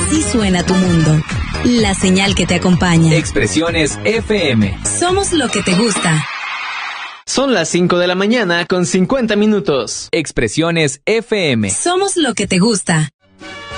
Así suena tu mundo. La señal que te acompaña. Expresiones FM. Somos lo que te gusta. Son las 5 de la mañana con 50 minutos. Expresiones FM. Somos lo que te gusta.